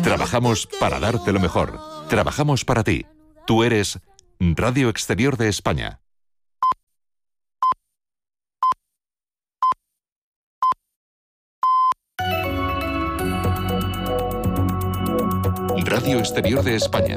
Trabajamos para darte lo mejor. Trabajamos para ti. Tú eres Radio Exterior de España. Radio Exterior de España.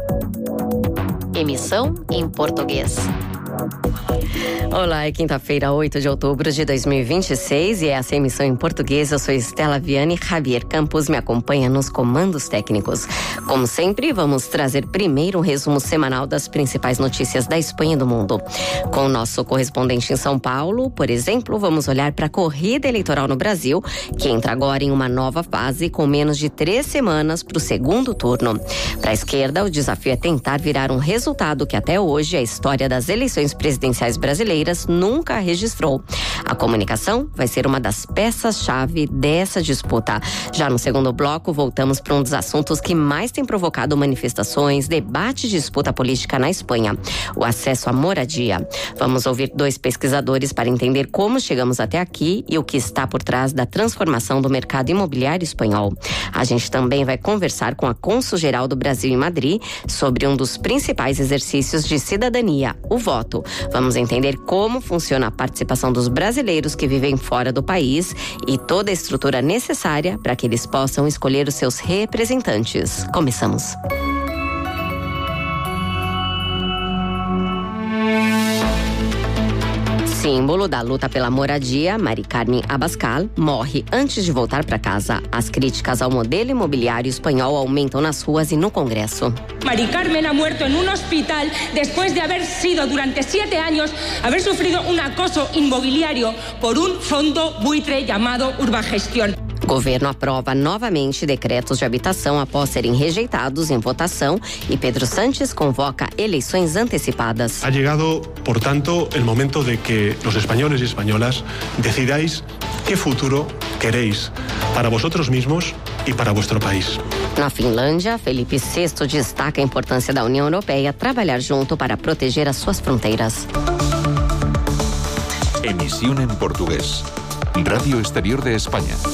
Emissão em português. Olá, é quinta-feira, 8 de outubro de 2026 e essa é a emissão em português. Eu sou Estela Viane, Javier Campos me acompanha nos comandos técnicos. Como sempre, vamos trazer primeiro um resumo semanal das principais notícias da Espanha e do mundo. Com o nosso correspondente em São Paulo, por exemplo, vamos olhar para a corrida eleitoral no Brasil, que entra agora em uma nova fase com menos de 3 semanas para o segundo turno. Para a esquerda, o desafio é tentar virar um resultado que até hoje a história das eleições presidenciais brasileiras nunca registrou. A comunicação vai ser uma das peças-chave dessa disputa. Já no segundo bloco, voltamos para um dos assuntos que mais tem provocado manifestações, debate e disputa política na Espanha: o acesso à moradia. Vamos ouvir 2 pesquisadores para entender como chegamos até aqui e o que está por trás da transformação do mercado imobiliário espanhol. A gente também vai conversar com a cônsul-geral do Brasil em Madrid sobre um dos principais exercícios de cidadania, o voto. Vamos entender como funciona a participação dos brasileiros que vivem fora do país e toda a estrutura necessária para que eles possam escolher os seus representantes. Começamos. Símbolo da luta pela moradia, Mari Carmen Abascal morre antes de voltar para casa. As críticas ao modelo imobiliário espanhol aumentam nas ruas e no Congresso. Mari Carmen ha muerto en un hospital después de haber sido durante 7 años, haber sufrido un acoso inmobiliario por un fondo buitre llamado Urbagestión. O governo aprova novamente decretos de habitação após serem rejeitados em votação e Pedro Sánchez convoca eleições antecipadas. Ha llegado, por tanto, el momento de que los españoles y españolas decidáis qué futuro queréis para vosotros mismos y para vuestro país. Na Finlândia, Felipe VI destaca a importância da União Europeia trabalhar junto para proteger as suas fronteiras. Emisión en portugués. Radio Exterior de España.